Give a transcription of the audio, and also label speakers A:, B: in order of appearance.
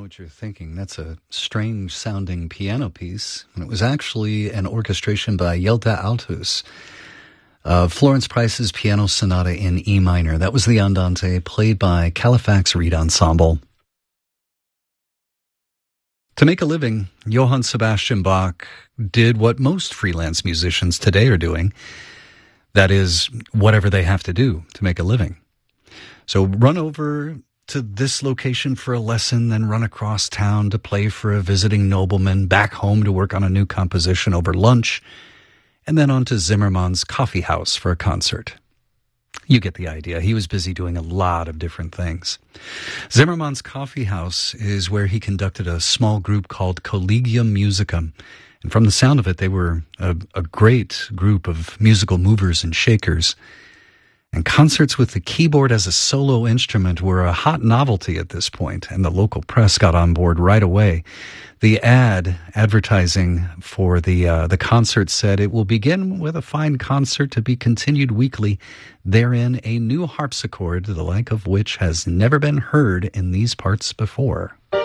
A: what you're thinking. That's a strange-sounding piano piece, and it was actually an orchestration by Yelda Althus of Florence Price's Piano Sonata in E minor. That was the Andante, played by Califax Reed Ensemble. To make a living, Johann Sebastian Bach did what most freelance musicians today are doing. That is, whatever they have to do to make a living. So run over to this location for a lesson, then run across town to play for a visiting nobleman, back home to work on a new composition over lunch, and then on to Zimmermann's coffee house for a concert. You get the idea. He was busy doing a lot of different things. Zimmermann's coffee house is where he conducted a small group called Collegium Musicum. And from the sound of it, they were a great group of musical movers and shakers. And concerts with the keyboard as a solo instrument were a hot novelty at this point, and the local press got on board right away. The advertising for the concert said, "It will begin with a fine concert to be continued weekly. Therein a new harpsichord, the like of which has never been heard in these parts before."